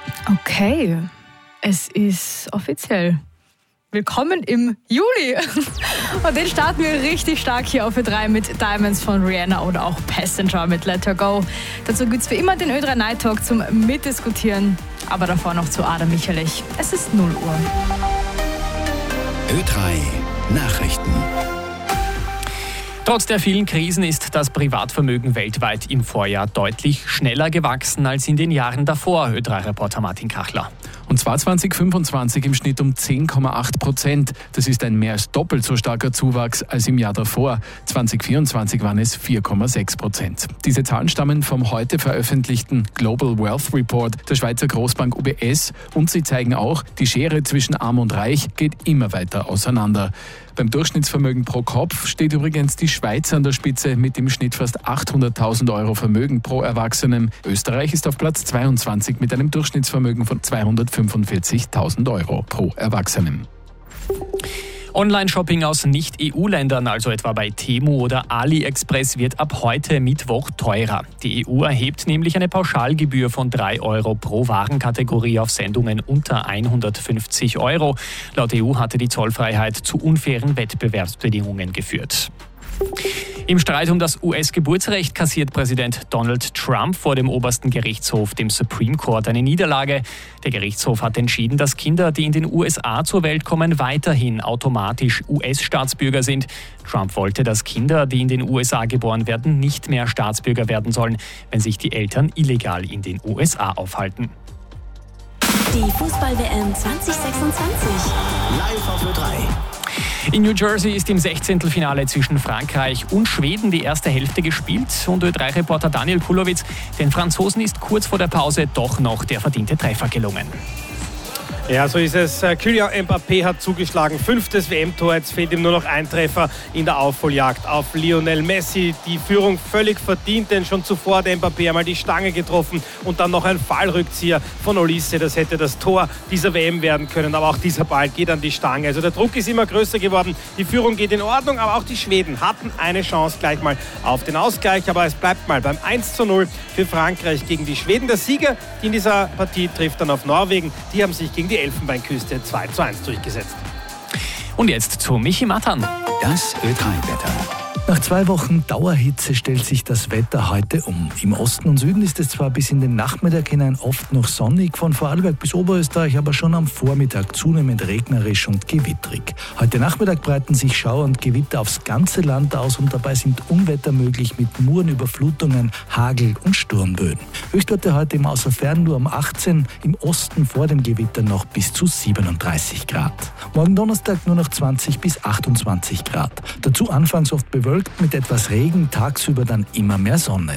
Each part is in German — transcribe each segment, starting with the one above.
Okay, es ist offiziell. Willkommen im Juli. Und den starten wir richtig stark hier auf Ö3 mit Diamonds von Rihanna oder auch Passenger mit Let Her Go. Dazu gibt es wie immer den Ö3 Night Talk zum Mitdiskutieren. Aber davor noch zu Adam Michalich. Es ist 0 Uhr. Ö3 Nachrichten. Trotz der vielen Krisen ist das Privatvermögen weltweit im Vorjahr deutlich schneller gewachsen als in den Jahren davor, Ö3-Reporter Martin Kachler. Und zwar 2025 im Schnitt um 10,8%. Das ist ein mehr als doppelt so starker Zuwachs als im Jahr davor. 2024 waren es 4,6%. Diese Zahlen stammen vom heute veröffentlichten Global Wealth Report der Schweizer Großbank UBS und sie zeigen auch, die Schere zwischen Arm und Reich geht immer weiter auseinander. Beim Durchschnittsvermögen pro Kopf steht übrigens die Schweiz an der Spitze mit im Schnitt fast 800.000 Euro Vermögen pro Erwachsenen. Österreich ist auf Platz 22 mit einem Durchschnittsvermögen von 245.000 Euro pro Erwachsenen. Online-Shopping aus Nicht-EU-Ländern, also etwa bei Temu oder AliExpress, wird ab heute Mittwoch teurer. Die EU erhebt nämlich eine Pauschalgebühr von 3 Euro pro Warenkategorie auf Sendungen unter 150 Euro. Laut EU hatte die Zollfreiheit zu unfairen Wettbewerbsbedingungen geführt. Im Streit um das US-Geburtsrecht kassiert Präsident Donald Trump vor dem obersten Gerichtshof, dem Supreme Court, eine Niederlage. Der Gerichtshof hat entschieden, dass Kinder, die in den USA zur Welt kommen, weiterhin automatisch US-Staatsbürger sind. Trump wollte, dass Kinder, die in den USA geboren werden, nicht mehr Staatsbürger werden sollen, wenn sich die Eltern illegal in den USA aufhalten. Die Fußball-WM 2026. Live auf Ö3. In New Jersey ist im 16. Finale zwischen Frankreich und Schweden die erste Hälfte gespielt und Ö3-Reporter Daniel Kulowitz, den Franzosen ist kurz vor der Pause doch noch der verdiente Treffer gelungen. Ja, so ist es. Kylian Mbappé hat zugeschlagen. 5. WM-Tor. Jetzt fehlt ihm nur noch ein Treffer in der Aufholjagd auf Lionel Messi. Die Führung völlig verdient, denn schon zuvor hat Mbappé einmal die Stange getroffen und dann noch ein Fallrückzieher von Olise. Das hätte das Tor dieser WM werden können. Aber auch dieser Ball geht an die Stange. Also der Druck ist immer größer geworden. Die Führung geht in Ordnung, aber auch die Schweden hatten eine Chance gleich mal auf den Ausgleich. Aber es bleibt mal beim 1:0 für Frankreich gegen die Schweden. Der Sieger in dieser Partie trifft dann auf Norwegen. Die haben sich gegen die Elfenbeinküste 2:1 durchgesetzt. Und jetzt zu Michi Matan. Das Ö3-Wetter. Nach 2 Wochen Dauerhitze stellt sich das Wetter heute um. Im Osten und Süden ist es zwar bis in den Nachmittag hinein oft noch sonnig, von Vorarlberg bis Oberösterreich aber schon am Vormittag zunehmend regnerisch und gewittrig. Heute Nachmittag breiten sich Schauer und Gewitter aufs ganze Land aus und dabei sind Unwetter möglich mit Murenüberflutungen, Hagel und Sturmböen. Höchstwerte heute im Außerfern nur um 18, im Osten vor dem Gewitter noch bis zu 37 Grad. Morgen Donnerstag nur noch 20 bis 28 Grad. Dazu anfangs oft bewölkt mit etwas Regen, tagsüber dann immer mehr Sonne.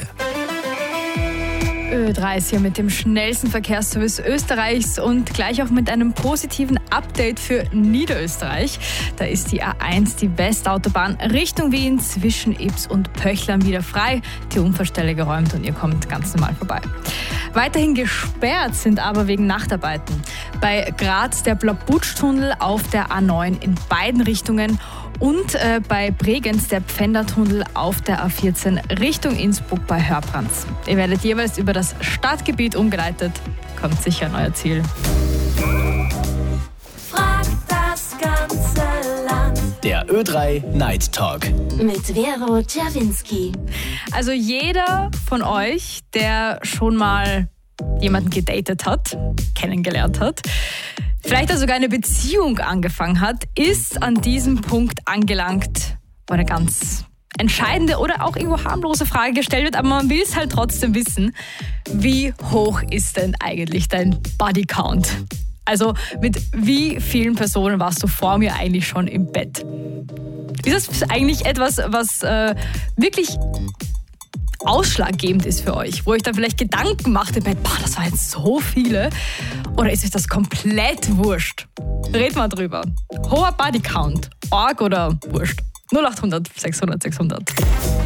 Ö3 ist hier mit dem schnellsten Verkehrsservice Österreichs und gleich auch mit einem positiven Update für Niederösterreich. Da ist die A1, die Westautobahn Richtung Wien zwischen Ybbs und Pöchlern wieder frei. Die Unfallstelle geräumt und ihr kommt ganz normal vorbei. Weiterhin gesperrt sind aber wegen Nachtarbeiten. Bei Graz der Blabutsch-Tunnel auf der A9 in beiden Richtungen und bei Bregenz der Pfändertunnel auf der A14 Richtung Innsbruck bei Hörbrands. Ihr werdet jeweils über das Stadtgebiet umgeleitet. Kommt sicher an euer Ziel. Frag das ganze Land. Der Ö3 Night Talk. Mit Vero Czerwinski. Also jeder von euch, der schon mal jemanden gedatet hat, kennengelernt hat, vielleicht auch sogar eine Beziehung angefangen hat, ist an diesem Punkt angelangt, wo eine ganz entscheidende oder auch irgendwo harmlose Frage gestellt wird, aber man will es halt trotzdem wissen. Wie hoch ist denn eigentlich dein Bodycount? Also mit wie vielen Personen warst du vor mir eigentlich schon im Bett? Ist das eigentlich etwas, was wirklich ausschlaggebend ist für euch, wo ich dann vielleicht Gedanken macht im Bett, das waren jetzt so viele, oder ist euch das komplett wurscht? Red mal drüber. Hoher Bodycount, arg oder wurscht? 0800 600 600.